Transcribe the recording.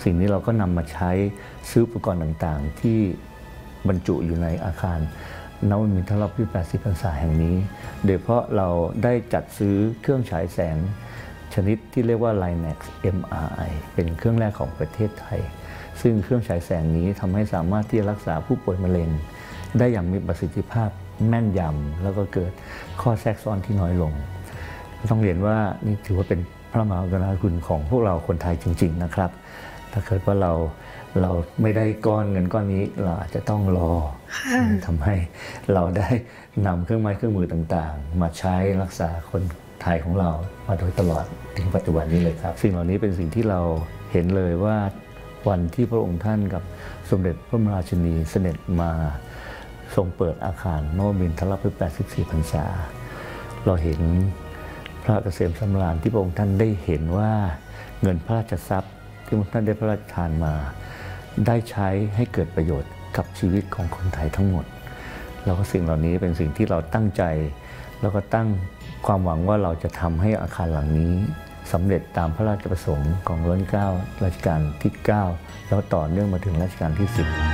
สิ่งนี้เราก็นำมาใช้ซื้ออุปกรณ์ต่างๆที่บรรจุอยู่ในอาคารนวมินทรรอบที่80 พรรษาแห่งนี้โดยเฉพาะเราได้จัดซื้อเครื่องฉายแสงชนิดที่เรียกว่า Linax MRI เป็นเครื่องแรกของประเทศไทยซึ่งเครื่องฉายแสงนี้ทำให้สามารถที่จะรักษาผู้ป่วยมะเร็งได้อย่างมีประสิทธิภาพแม่นยำแล้วก็เกิดข้อแทรกซ้อนที่น้อยลงต้องเรียนว่านี่ถือว่าเป็นพระมหากรุณาธิคุณของพวกเราคนไทยจริงๆนะครับถ้าเกิดว่าเราไม่ได้ก้อนเงินก้อนนี้เราอาจจะต้องรอทำให้เราได้นำเครื่องไม้เครื่องมือต่างๆมาใช้รักษาคนไทยของเรามาโดยตลอดถึงปัจจุบันนี้เลยครับสิ่งเหล่านี้เป็นสิ่งที่เราเห็นเลยว่าวันที่พระองค์ท่านกับสมเด็จพระบรมราชินีเสด็จมาทรงเปิดอาคารนวมินทรรอบที่84 พรรษาเราเห็นพระเกษมสำราญที่พระองค์ท่านได้เห็นว่าเงินพระราชทรัพย์ที่พระองค์ท่านได้พระราชทานมาได้ใช้ให้เกิดประโยชน์กับชีวิตของคนไทยทั้งหมดแล้วก็สิ่งเหล่านี้เป็นสิ่งที่เราตั้งใจแล้วก็ตั้งความหวังว่าเราจะทำให้อาคารหลังนี้สำเร็จตามพระราชประสงค์ของรัชกาลที่ 9 แล้วต่อเนื่องมาถึงรัชกาลที่ 10